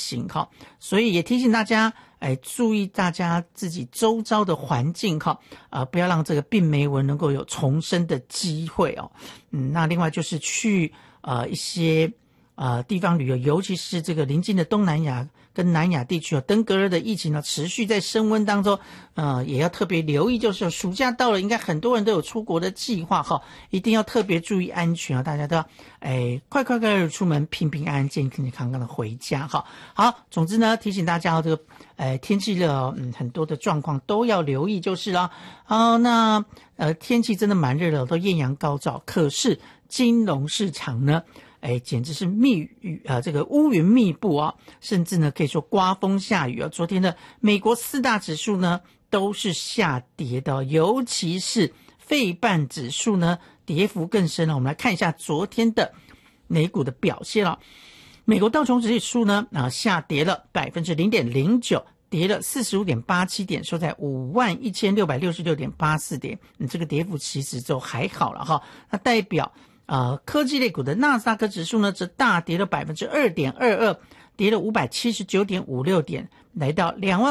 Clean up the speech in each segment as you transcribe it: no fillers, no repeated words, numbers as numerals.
行哈，所以也提醒大家，注意大家自己周遭的环境哈，不要让这个病媒蚊能够有重生的机会哦。那另外就是去一些地方旅游，尤其是这个邻近的东南亚跟南亚地区登革热的疫情呢持续在升温当中，也要特别留意，就是暑假到了，应该很多人都有出国的计划哈，一定要特别注意安全啊！大家都要快的出门，平平安安、健健康康的回家哈。好，总之呢，提醒大家这个天气热很多的状况都要留意就是了。那天气真的蛮热的，都艳阳高照，可是金融市场呢？简直是这个乌云密布啊，甚至呢可以说刮风下雨啊。昨天的美国4大指数呢都是下跌的，尤其是费半指数呢跌幅更深了。我们来看一下昨天的美股的表现了。美国道琼指数呢下跌了 0.09%， 跌了 45.87 点，收在 51,666.84 点。这个跌幅其实就还好了哈。那代表科技类股的纳斯达克指数呢，则大跌了 2.22%， 跌了 579.56 点，来到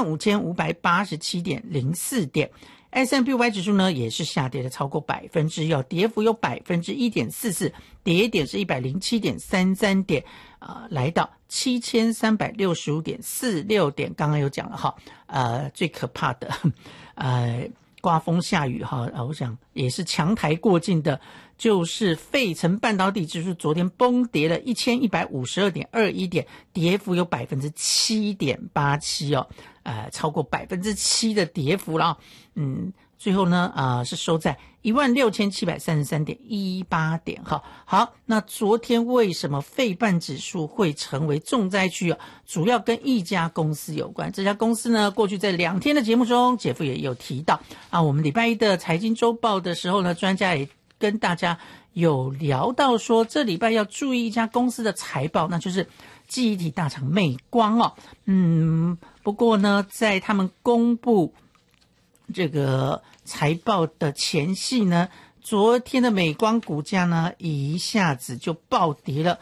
25,587.04 点。S&P500 指数呢，也是下跌了超过1%，跌幅有 1.44%， 跌点是 107.33 点，来到 7,365.46 点。刚刚有讲了哈，最可怕的刮风下雨哈，我想也是强台过境的，就是费城半导体指数昨天崩跌了 1152.21 点，跌幅有 7.87% 哦，超过 7% 的跌幅了。最后呢是收在 16,733.18 点哈。好，那昨天为什么费半指数会成为重灾区啊？主要跟一家公司有关。这家公司呢，过去在2天的节目中，姐夫也有提到我们礼拜一的财经周报的时候呢，专家也跟大家有聊到说，这礼拜要注意一家公司的财报，那就是记忆体大厂美光哦。不过呢，在他们公布这个财报的前夕呢，昨天的美光股价呢一下子就暴跌了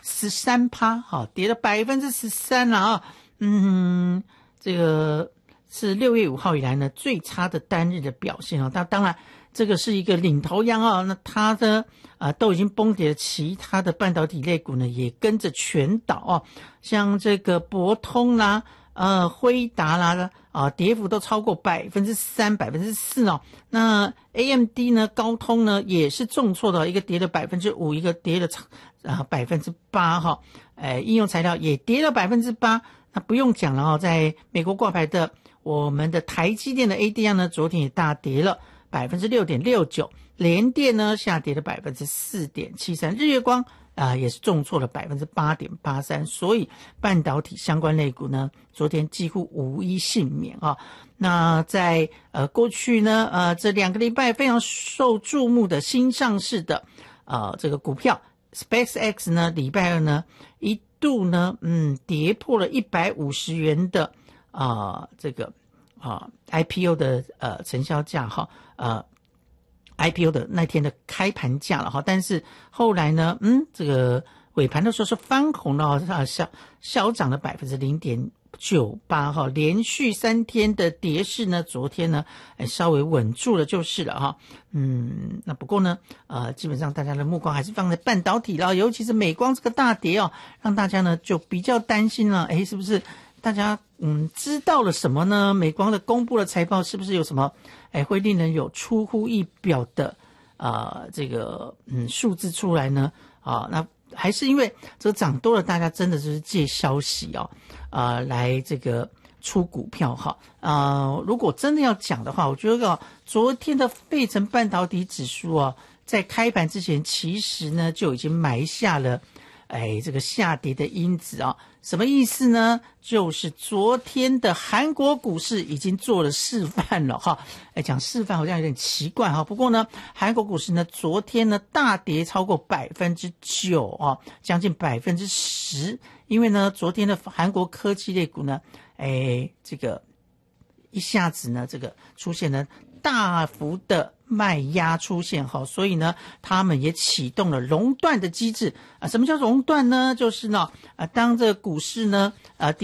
13%， 跌了 13% 了啊。这个是6月5号以来呢最差的单日的表现哦。当然这个是一个领头羊啊，那它的都已经崩跌了，其他的半导体类股呢也跟着全倒啊，像这个博通啦、辉达啦跌幅都超过 3%、4% 哦。那 AMD 呢，高通呢也是重挫的，一个跌了 5%， 一个跌了8%哈。应用材料也跌了 8%。那不用讲了在美国挂牌的我们的台积电的 ADR 呢，昨天也大跌了 6.69%， 联电呢下跌了 4.73%， 日月光也是重挫了 8.83%， 所以半导体相关类股呢，昨天几乎无一幸免啊。那在过去呢这2个礼拜非常受注目的新上市的这个股票 SpaceX 呢，礼拜二呢一度呢跌破了150元的这个IPO 的成交价哈IPO 的那天的开盘价了哈，但是后来呢这个尾盘的时候是翻红了小涨了 0.98% 哈，连续3天的跌势呢，昨天呢稍微稳住了就是了哈。那不过呢基本上大家的目光还是放在半导体了，尤其是美光这个大跌让大家呢就比较担心了，是不是大家知道了什么呢？美光的公布的财报是不是有什么会令人有出乎意表的这个数字出来呢？那还是因为这个涨多了，大家真的就是借消息来这个出股票哈。如果真的要讲的话，我觉得昨天的费城半导体指数在开盘之前其实呢就已经埋下了这个下跌的因子什么意思呢？就是昨天的韩国股市已经做了示范了哈。讲示范好像有点奇怪哈。不过呢，韩国股市呢昨天呢大跌超过 9%将近 10%， 因为呢昨天的韩国科技类股呢这个一下子呢这个出现了大幅的卖压出现所以呢他们也启动了熔断的机制什么叫熔断呢？就是呢当这个股市呢